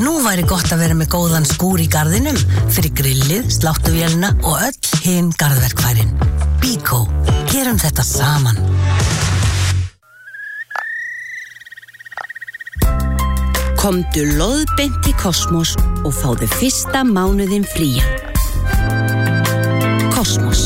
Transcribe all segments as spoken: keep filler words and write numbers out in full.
Nú væri gott að vera með góðan skúr í garðinum fyrir grillið, sláttuvélina og öll hin garðverkfærin. Bíkó, gerum þetta saman. Komdu loðbeint í Kosmos og fáðu fyrsta mánuðinn frían. Kosmos.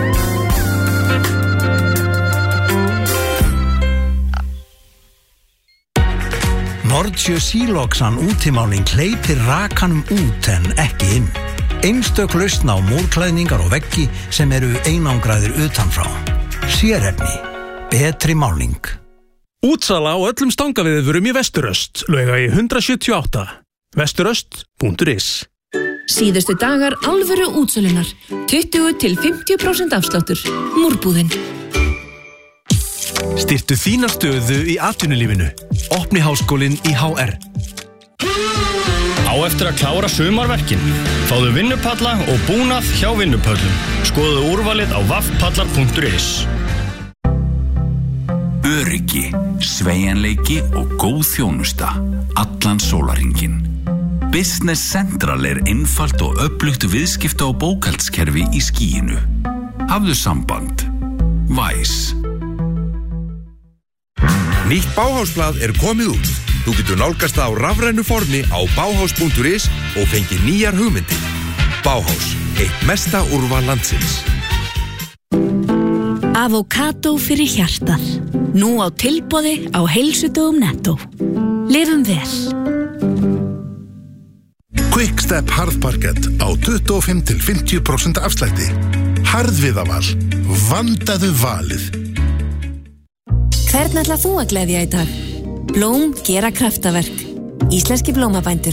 Nordsjö Siloxan útimáling hleypir rakanum út en ekki inn. Einstök lausn á múrklæðningar og veggi sem eru einangraðir utanfrá. Sérefni. Betri máling. Útsala á öllum stangaviðvörum í Vesturöst, lauga í hundrað sjötíu og átta. vesturöst punktur is. Síðustu dagar alvöru útsölunar. tuttugu til fimmtíu prósent afsláttur. Múrbúðin. Styrktu þína stöðu í atvinnulífinu. Opni háskólinn í H R. Á eftir að klára sumarverkin. Fáðu vinnupalla og búnað hjá vinnupöllum. Skoðu úrvalið á vaffpallar punktur is. Öryggi, sveigjanleiki og góð þjónusta. Allan sólarhringinn. Business Central er einfalt og öflugt viðskipta- og bókhaldskerfi í skýinu. Hafðu samband. Væs. Nýtt Bauhausblað er komið út. Þú getur nálgast það á rafrænu formi á bauhaus punktur is og fengið nýjar hugmyndir. Bauhaus, eitt mesta úrval landsins. Avokado fyrir hjartað. Nú á tilboði á heilsudögum Netto. Lifum vel. Quickstep harðparkett á tuttugu og fimm til fimmtíu prósent afslætti. Harðviðaval. Vandaðu valið. Hvern ætlar þú að gleðja í dag? Blóm gera kraftaverk. Íslenski blómabændur.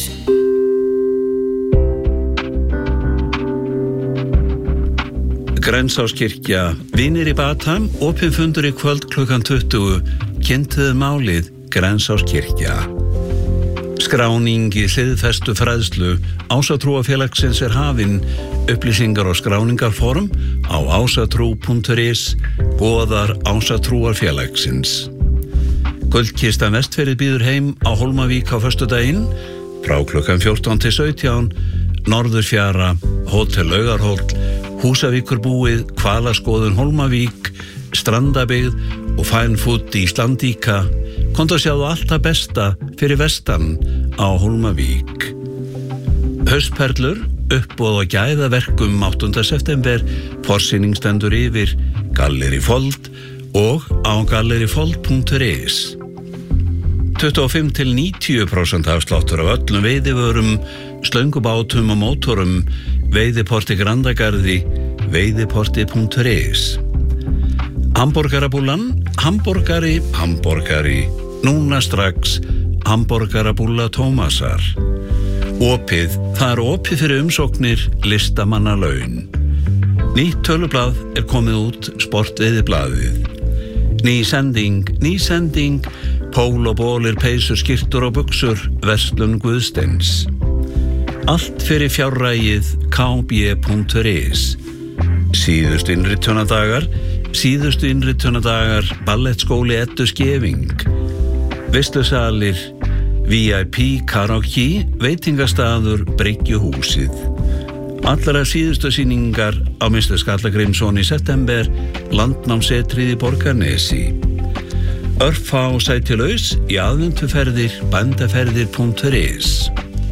Grensáskirkja, vinir í Batam, opinn fundur í kvöld klukkan tuttugu, kynntuðu málið Grensáskirkja. Skráning í hliðfestu fræðslu Ásatrúarfélagsins er hafin, upplýsingar og skráningarform á ásatrú punktur is, boðar Ásatrúarfélagsins. Gullkistan Vestfirðir býður heim á Hólmavík á föstudaginn, frá klukkan fjórtán til sautján, Norðurfjara, Hótel Laugarhóll, Húsavíkurbúið, Hvalaskoðun Hólmavík, Strandabyggð og Fine Food í Slandíka. Komdu að sjáðu allt það besta fyrir vestan á Hólmavík. Haustperlur, uppboð og gæðaverkum áttunda september, forsýning stendur yfir Galleri Fold og á gallerifold punktur is. tuttugu og fimm til níutíu prósent afsláttur af öllum veiðivörum, slöngubátum og mótorum, veiðiporti Grandagarði, veiðiporti punktur is. Hamborgarabúlan, hamborgari, hamborgari, núna strax, hamborgarabúla Tómasar. Opið, það er opið fyrir umsóknir listamannalaun. Nýtt tölublað er komið út, sportveiðiblaðið. Ný sending, ný sending, pól og bólir, peysur, skyrtur og buxur, verslun Guðsteins. Allt fyrir fjárrægið k b punktur is. Síðustu innritunadagar, síðustu innritunadagar, ballettskóli Eddu Skeving. Veislusalir, V I P karaoke, veitingastaður, Bryggjuhúsið. Allra síðustu sýningar á mister Skalla Grímsson í september, Landnámsetrið í Borgarnesi. Örfá sæti laus í aðventuferðir, bændaferðir punktur is.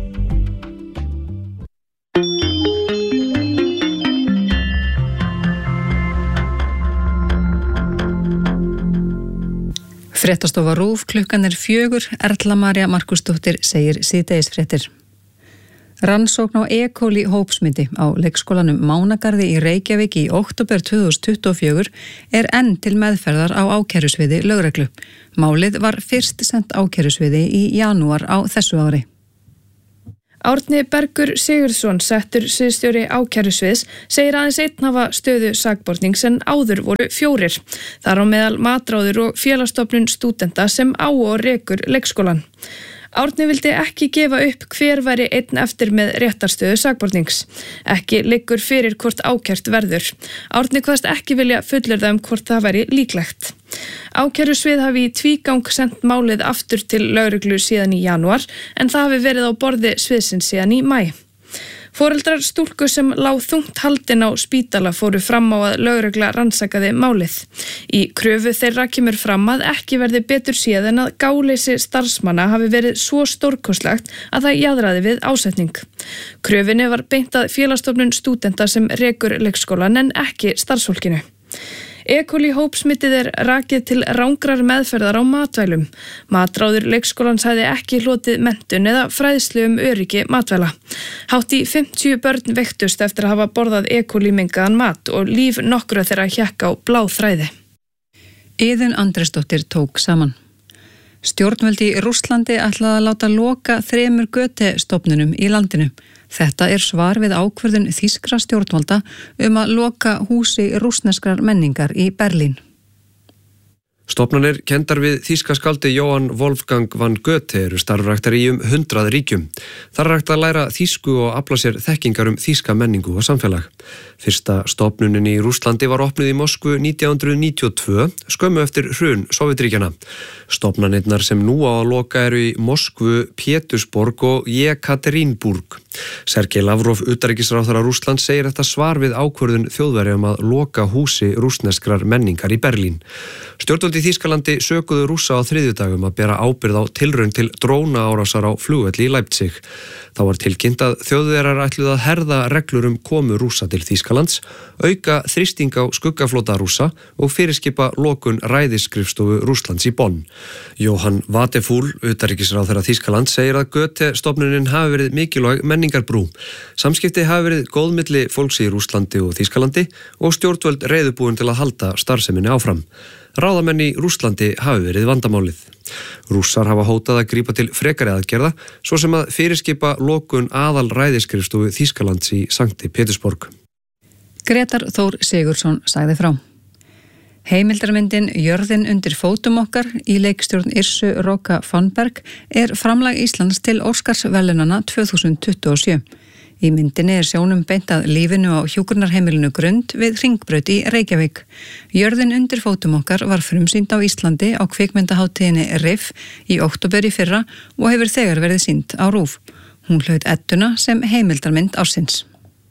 Fréttastofa RÚV, klukkan er fjögur, Erla María Markusdóttir segir síðdegisfréttir. Rannsókn á E. coli hópsmiti á leikskólanum Mánagarði í Reykjavík í október tvö þúsund tuttugu og fjögur er enn til meðferðar á ákærusviði lögreglu. Málið var fyrst sent ákærusviði í janúar á þessu ári. Árni Bergur Sigurðsson, settur sviðsstjóri ákærusviðs, segir aðeins einn hafa stöðu sakbornings en áður voru fjórir. Þar á meðal matráður og félagsstofnun stúdenta sem á og rekur leikskólan. Árni vildi ekki gefa upp hver væri einn eftir með réttarstöðu sakbornings. Ekki liggur fyrir hvort ákært verður. Árni kvaðst ekki vilja fullyrða um hvort það væri líklegt. Ákærusvið hafi í tvígang sent málið aftur til lögreglu síðan í janúar en það hafi verið á borði sviðsins síðan í maí. Foreldrar stúlku sem lá þungt haldin á spítala fóru fram á að lögregla rannsakaði málið. Í kröfu þeirra kemur fram að ekki verði betur séð en að gáleysi starfsmanna hafi verið svo stórkostlegt að það jaðraði við ásetning. Kröfinni var beint að Félagsstofnun stúdenta sem rekur leikskólan en ekki starfsfólkinu. E. coli hópsmitið er rakið til rangrar meðferðar á matvælum. Matráður leikskólans hafði ekki hlotið menntun eða fræðslu um öryggi matvæla. Hátt í fimmtíu börn veiktust eftir að hafa borðað E. coli mengaðan mat og líf nokkra þeirra hékk á bláþræði. Iðunn Andrésdóttir tók saman. Stjórnvöld í Rússlandi ætlaði að láta loka þremur Goethe-stofnunum í landinu. Þetta er svar við ákvörðun þýskra stjórnvalda um að loka húsi rússneskrar menningar í Berlín. Stofnanir kenndar við þýska skáldi Johann Wolfgang van Goethe eru starfræktar í um hundrað ríkjum. Þar er hægt að læra þýsku og afla sér þekkingar um þýska menningu og samfélag. Fyrsta stofnunin í Rússlandi var opnuð í Moskvu nítján hundruð níutíu og tvö, skömmu eftir hrun Sovétríkjanna. Stofnanirnar sem nú á að loka eru í Moskvu, Pétursborg og Jekaterinburg. Sergej Lavrov, utanríkisráðherra Rússlands, segir þetta svar við ákvörðun Þjóðverja um að loka húsi rússneskrar menningar í Berlín. Stjórnvöld í Þýskalandi sökuðu Rússa á þriðjudagum að bera ábyrgð á tilraun til drónaárásar á flugvelli í Leipzig. Þá var tilkynnt að Þjóðverjar ætluðu að herða reglur um komu Rússa til Þýskalands, auka þrýsting á skuggaflota Rússa og fyrirskipa lokun ræðisskrifstofu Rússlands í Bonn. Johann Wadefull, utanríkisráðherra Þýskalands, segir að Goethe-stofnunin hafi verið mikilvæg menningarbrú. Samskipti hafi verið góð milli fólks í Rússlandi og Þýskalandi og stjórnvöld reiðubúin til að halda starfseminni áfram. Ráðamenn í Rússlandi hafi verið vandamálið. Rússar hafa hótað að grípa til frekari aðgerða, svo sem að fyrirskipa lokun aðal ræðisskrifstofu Þýskalands í Sankti Pétursborg. Gretar Þór Sigurðsson sagði frá. Heimildarmyndin Jörðin undir fótum okkar í leikstjórn Yrsu Róka Fannberg er framlag Íslands til Óskarsverðlaunanna tvö þúsund tuttugu og sjö. Í myndinni er sjónum beint að lífinu á hjúkrunarheimilinu Grund við Hringbraut í Reykjavík. Jörðin undir fótum okkar var frumsýnd á Íslandi á kvikmyndaháttíðinni R I F í október í fyrra og hefur þegar verið sýnd á RÚV. Hún hlaut edduna sem heimildarmynd ársins.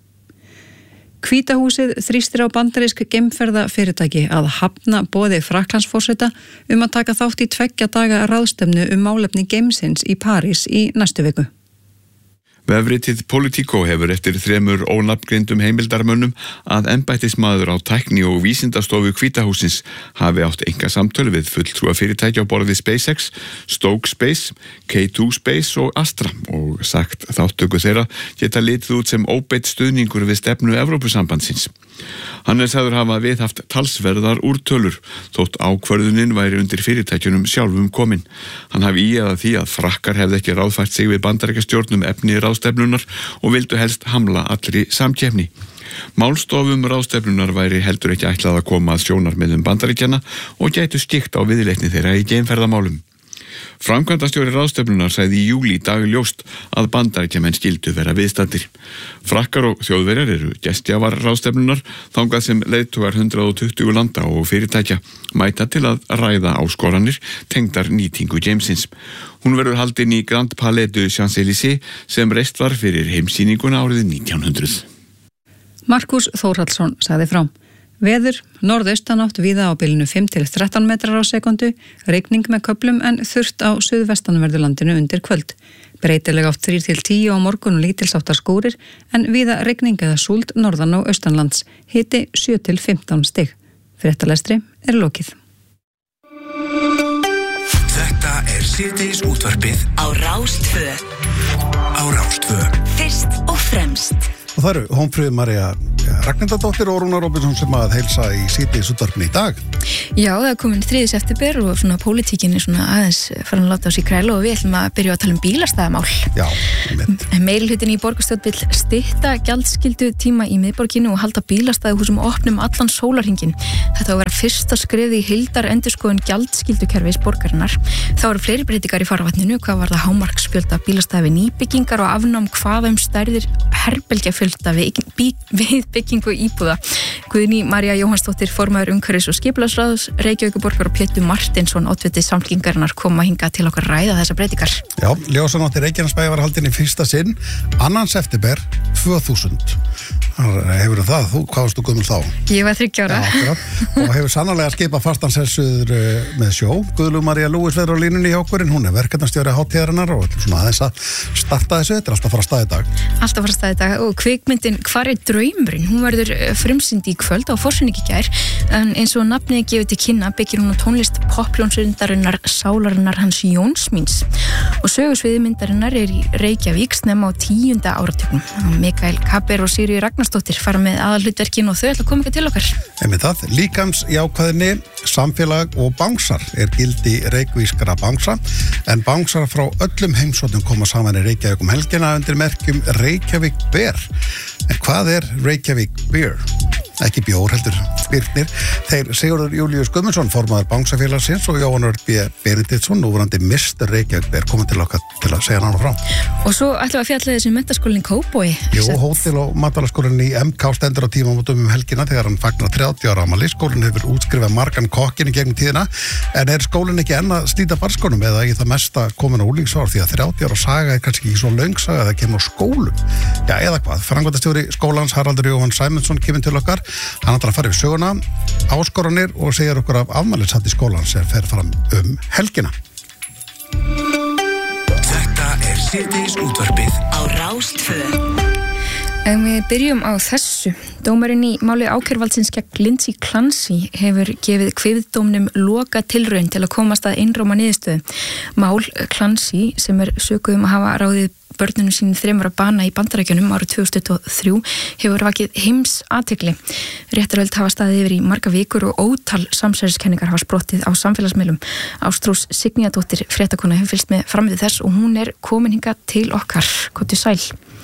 Hvíta húsið þrýstir á bandarísk geimferðafyrirtæki að hafna boði Frakklandsforseta um að taka þátt í tveggja daga ráðstefnu um málefni geimsins í París í næstu viku. Vefritið Politico hefur eftir þremur ónafngreindum heimildarmönnum að embættismaður á tækni- og vísindastofu Hvíta hússins hafi átt enga samtölu við fulltrúa fyrirtækja á borð við SpaceX, Stoke Space, K tvö Space og Astra og sagt þáttöku þeirra geta litið út sem óbeitt stuðningur við stefnu Evrópusambandsins. Hann er sagður hafa viðhaft talsverðar úrtölur, þótt ákvörðunin væri undir fyrirtækjunum sjálfum komin. Hann hafi íað að því að Frakkar hefði ekki ráðfært sig við bandaríkjastjórnum efni ráðstefnunar og vildu helst hamla allri samkeppni. Málstofum ráðstefnunar væri heldur ekki ætlað að koma að sjónarmiðum Bandaríkjanna og gætu skikt á viðleitni þeirra í geimferðamálum. Framkvæmdastjóri ráðstefnunar sagði í júlí í dag ljóst að Bandaríkjamenn skyldu vera viðstaddir. Frakkar og Þjóðverjar eru gestgjafar ráðstefnunar þangað sem leiðtogar hundrað tuttugu landa og fyrirtækja mæta til að ræða áskoranir tengdar nýtingu geimsins. Hún verður haldin í Grand Palais de Champs-Élysées sem reist var fyrir heimsýninguna árið nítján hundruð. Markus Þórhallsson sagði frá. Veður, norðaustanátt víða á bilinu fimm til þrettán metrar á sekundu, rigning með köflum en þurrt á suðvestanverðurlandinu undir kvöld. Breytileg átt þrír til tíu á morgun og lítilsháttar skúrir en víða rigning eða súld norðan og austanlands, hiti sjö til fimmtán stig. Fréttalestri er lokið. Þetta er síðdegis útvarpið á Rás tvö. Á Rás tvö. Fyrst og fremst. Og það eru Hómfríður María Ragnhildardóttir og Rúnar Róbertsson sem að heilsa í síðdegis útvarpinu í dag. Já, það er komin þriðji september og svona pólitíkin er svona aðeins farin að láta á sig kræla og við ætlum að byrja að tala um bílastæðamál. Já, einmitt. Meirihlutin í borgarstjórn vill stytta gjaldskyldu tíma í miðborginu og halda bílastæðahúsum opnum allan sólarhringinn. Þetta á að vera fyrsta skrefið í heildar endurskoðun gjaldskyldukerfis borgarinnar. Þá eru fleiri breytingar í farvatninu, hvað var það hámarksfjölda bílastæði við nýbyggingar og afnám hvað um stærðir herbergjafjölda við bí, við byggingu íbúða. Guðný María Jóhannsdóttir, formaður umhverfis- og skipulagsráðs Reykjavíkurborgar og Pétur Martinsson, oddviti Samfylkingarinnar, koma hingað til okkar ræða þessa breytingar. Já, ljósanótt í Reykjanesbæ var haldin í fyrsta sinn, annan september tvö þúsund. Hefur það, þú, hvað varst þú gömul þá? Ég var þriggja ára. Já, og hefur sannarlega skipað fastansessuður með sjó. Guðlaug María Lúis verður á línunni hjá okkur, en hún er verkefnastjóri hátíðarinnar og svona aðeins að starta þessu, þetta er alltaf að fara að staða í dag. Alltaf að fara að staða í dag og kvikmyndin Hvar er draumurinn? Hún verður frumsýnd í kvöld á Fossvogi í gær, en eins og nafnið gefið til kynna byggir hún á tónlist poppljónsyndarinnar Sálarinnar hans Jónsmíns og sögusviði myndarinnar er í Reykjavík snemma á tíunda áratugnum. Mikael Kapper og Sigríður Ragnarsdóttir fara með aðalhlutverkin og þau ætla að koma ekki til okkar. Einmitt það, líkans jákvæðinni, samfélag og bánsar er gildi reykvískra bánsa, en bánsar frá öllum heimsóknum koma saman í Reykjavík um helgina undir merkjum Reykjavík Beer. En hvað er Reykjavík Beer? Ekki bjór heldur Birnir. Þeir Sigurður Júlíus Guðmundsson, formaður Bánsafélagsins og Jóhann Örn B. Benediktsson, núverandi mister Reykjavík Beer, komið til okkar til að segja hann frá. Og svo ætlum við að fjalla þessi menntaskólinn Kópavogi. Jú, hótel- og matvælaskólinn í M K stendur á tímamótum um helgina þegar hann fagnar þrjátíu ára afmæli. Skólinn hefur útskrifað margan kokkin í gegnum tíðina, en er skólinn ekki enn að slíta barnsskónum eða í það mesta komin á úlingsár, því að þrjátíu ára saga er kannski ekki svo löng saga að það kemur á skólum. Já, eða hvað? Framkvæmdastjóri skólans Haraldur Jóhann Sæmundsson kemur til okkar. Hann ætlar að fara yfir söguna, áskoranir og segir okkur af afmælishátíð skólans sem fer fram um helgina. Þetta er síðdegis útvarpið á Rás tvö. En við byrjum á þessu. Dómarinn í máli ákæruvaldsins gegn Lindsay Clancy hefur gefið kviðdómnum loka tilraun til að komast að einróma niðurstöðu. Mál Clancy, sem er sökuð um að hafa ráðið börnunum sínum þremur að bana í Bandaríkjunum árið tvö þúsund tuttugu og þrjú, hefur vakið heims athygli. Réttarhöld hafa staðið yfir í marga vikur og ótal samsæriskenningar hafa sprottið á samfélagsmiðlum. Ástrós Signýjadóttir fréttakona hefur fylgst með framvið þess og hún er komin hingað til okkar. Komdu sæl.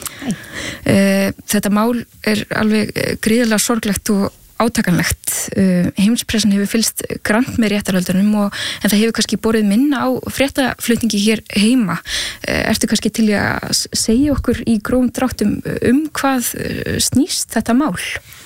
Uh, þetta mál er alveg gríðarlega sorglegt og átakanlegt. Uh, heimspressan hefur fylgst grannt með réttarhöldunum og, en það hefur kannski borið minna á fréttaflutningi hér heima. Uh, ertu kannski til að segja okkur í grófum dráttum um hvað snýst þetta mál?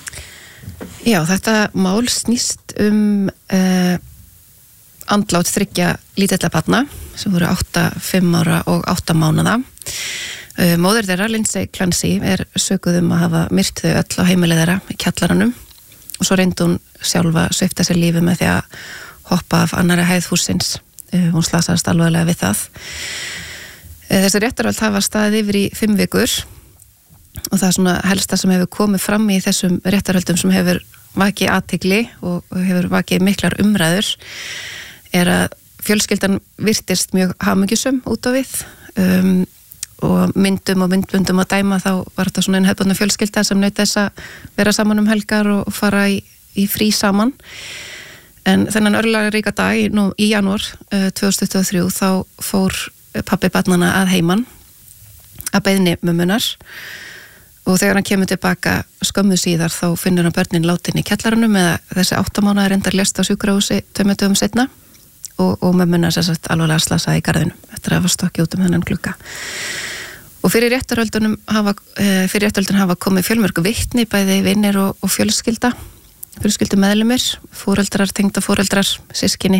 Já, þetta mál snýst um uh, andlát þriggja lítilla barna sem voru átta, fimm ára og átta mánaða. Uh, móðir þeirra, Lindsay Clancy, er sökuð um að hafa myrt þau öll á heimili þeirra í kjallaranum og svo reyndi hún sjálfa að svipta sér lífi með því að hoppa af annarri hæð hússins. Uh, hún slasaðist alvarlega við það. Uh, þessi réttarhöld hafa staðið yfir í fimm vikur og það er svona helsta sem hefur komið fram í þessum réttarhöldum sem hefur vakið athygli og hefur vakið miklar umræður er að fjölskyldan virtist mjög hamingjusöm út á við. Um, og myndum og myndbundum að dæma þá var þetta svona einn hefðbundna fjölskylda sem naut þess að vera saman um helgar og fara í, í frí saman. En þennan örlega ríka dag í, nú, í janúar uh, tvö þúsund tuttugu og þrjú þá fór pabbi barnanna að heiman að beiðni mömmunar og þegar hann kemur tilbaka skömmu síðar þá finnur hann börnin látin í kjallaranum eða þessi átta mánaða reyndar lést á sjúkrahúsi tveimur dögum seinna og, og mömmunar sem sagt alvarlega slasaði í garðinum eftir að hafa stokkið út um þennan glugga. Og fyrir réttarhöldunum hafa, fyrir réttarhöldunum hafa komið fjölmörgu vitni, bæði vinnir og, og fjölskylda, fjölskyldu meðlumir, fóreldrar, tengda fóreldrar, sískinni.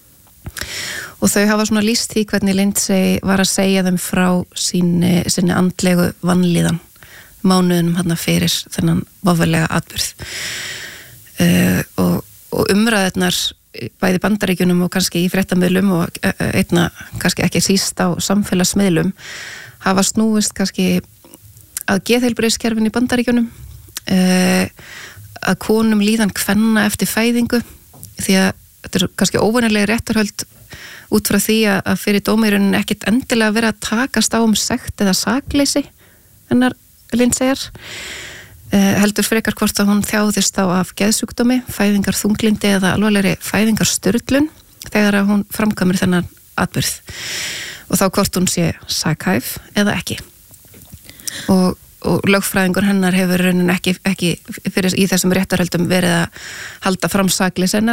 Og þau hafa svona lýst því hvernig Lindsay var að segja þeim frá síni, síni andlegu vanlíðan, mánuðunum hann fyrir þennan vovelega atburð. Uh, og, og umræðirnar bæði Bandaríkjunum og kannski í fréttamiðlum og einna kannski ekki síst á samfélagsmiðlum hafa snúist kannski að geðheilbrigðiskerfinu í Bandaríkjunum, uh, að konum líðan kvenna eftir fæðingu, því að þetta er kannski óvanlega réttarhöld út frá því að fyrir dómurinn ekkit endilega verið að takast á um sekt eða sakleysi hennar Lindsayar, uh, heldur frekar hvort að hún þjáðist á af geðsjúkdómi, fæðingar þunglindi eða alvarlegri fæðingar styrlun þegar að hún framkvæmir þennan atburð. Og þá hvort hún sé sakhæf eða ekki. Og, og lögfræðingur hennar hefur raunin ekki, ekki fyrir í þessum réttarhöldum verið að halda fram sakleysi hennar